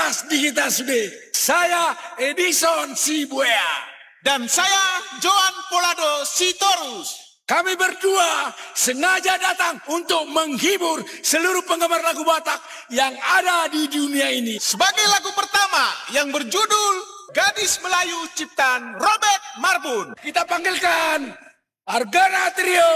Podcast Digital Sude. Saya Edison Sibuea. Dan saya Joan Polado Sitorus. Kami berdua sengaja datang untuk menghibur seluruh penggemar lagu Batak yang ada di dunia ini. Sebagai lagu pertama yang berjudul Gadis Melayu ciptaan Robert Marbun. Kita panggilkan Argana Trio.